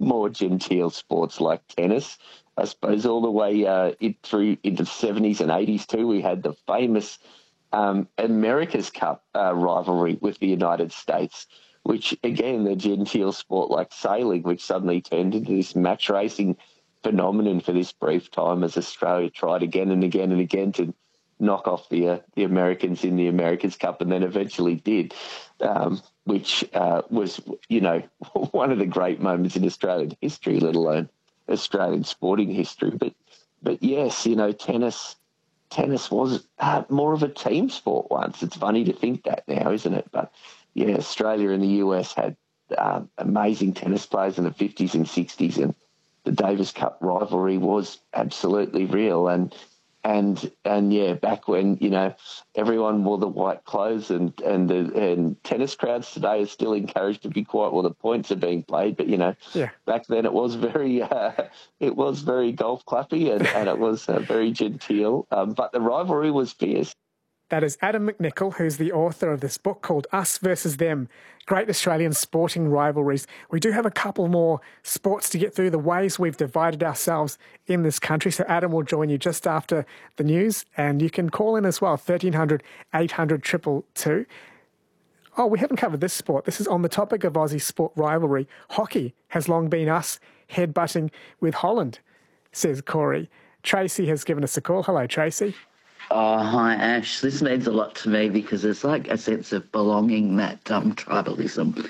more genteel sports like tennis. I suppose all the way through into the 70s and 80s too, we had the famous America's Cup rivalry with the United States, which, again, the genteel sport like sailing, which suddenly turned into this match racing phenomenon for this brief time as Australia tried again and again and again to knock off the Americans in the America's Cup, and then eventually did, which was, one of the great moments in Australian history, let alone Australian sporting history. But yes, tennis was more of a team sport once. It's funny to think that now, isn't it? But yeah, Australia and the US had amazing tennis players in the 50s and 60s, and the Davis Cup rivalry was absolutely real. And yeah, back when, everyone wore the white clothes and tennis crowds today are still encouraged to be quiet while the points are being played. But, back then it was very golf clappy and it was very genteel. But the rivalry was fierce. That is Adam McNichol, who's the author of this book called Us versus Them, Great Australian Sporting Rivalries. We do have a couple more sports to get through, the ways we've divided ourselves in this country. So Adam will join you just after the news, and you can call in as well, 1300 800 222. Oh, we haven't covered this sport. This is on the topic of Aussie sport rivalry. Hockey has long been us headbutting with Holland, says Corey. Tracy has given us a call. Hello, Tracy. Oh, hi, Ash. This means a lot to me because it's like a sense of belonging, that tribalism.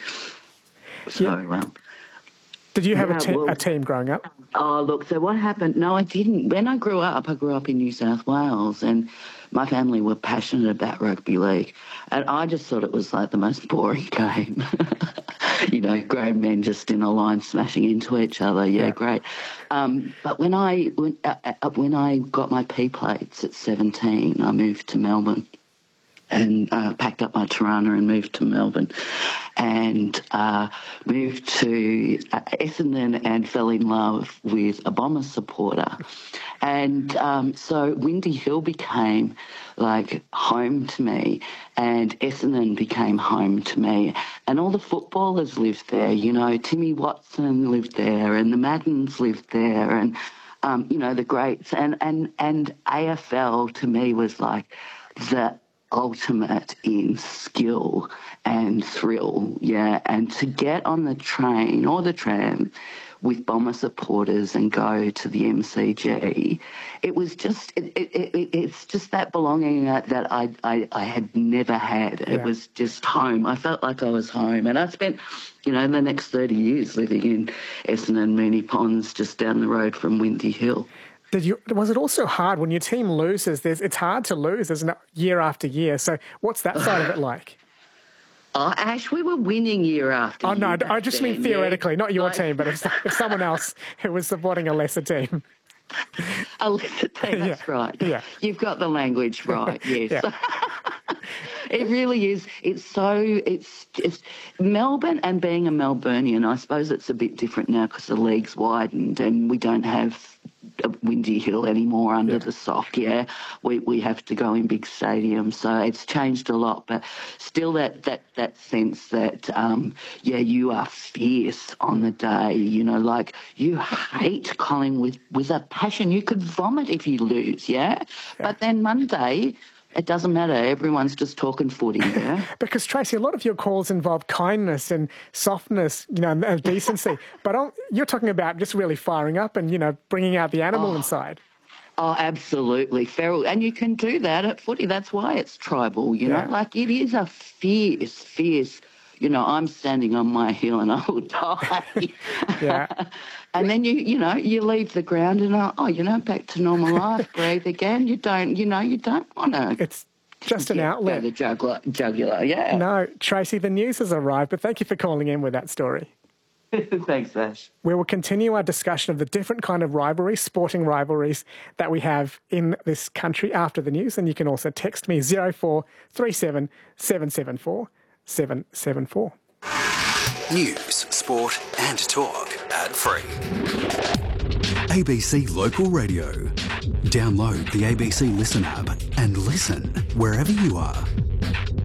So, did you have a team growing up? Oh, look, so what happened? No, I didn't. When I grew up in New South Wales, and my family were passionate about rugby league, and I just thought it was like the most boring game. Grown men just in a line smashing into each other. Yeah. Great. But when I got my P plates at 17, I moved to Melbourne and packed up my Tirana and moved to Melbourne and moved to Essendon and fell in love with a Bombers supporter. And so Windy Hill became like home to me, and Essendon became home to me. And all the footballers lived there, Timmy Watson lived there and the Maddens lived there and, the greats. And AFL to me was like the ultimate in skill and thrill, and to get on the train or the tram with Bomber supporters and go to the MCG, it was just it's just that belonging that I had never had. It was just home. I felt like I was home, and I spent the next 30 years living in Essendon, Moonee Ponds, just down the road from Windy Hill. Was it also hard when your team loses? It's hard to lose, isn't it, year after year? So what's that side of it like? Oh, Ash, we were winning year after year. Oh, no, I just mean theoretically, not your team, but if someone else who was supporting a lesser team. A lesser team, that's right. Yeah. You've got the language right, yes. It really is. It's Melbourne, and being a Melburnian, I suppose it's a bit different now because the league's widened and we don't have Windy Hill anymore under the sock. We have to go in big stadiums, so it's changed a lot, but still that sense that you are fierce on the day, like you hate Collingwood with a passion. You could vomit if you lose, but then Monday it doesn't matter. Everyone's just talking footy, Because, Tracy, a lot of your calls involve kindness and softness, and decency. But you're talking about just really firing up and, bringing out the animal inside. Oh, absolutely. Feral. And you can do that at footy. That's why it's tribal, Like it is a fierce, I'm standing on my hill and I will die. And then you leave the ground and back to normal life, breathe again. You don't want to. It's just an outlet. The jugular, No, Tracy, the news has arrived, but thank you for calling in with that story. Thanks, Ash. We will continue our discussion of the different kind of rivalries, sporting rivalries that we have in this country after the news. And you can also text me 0437 774 774. News, sport and talk ad-free. ABC Local Radio. Download the ABC Listen app and listen wherever you are.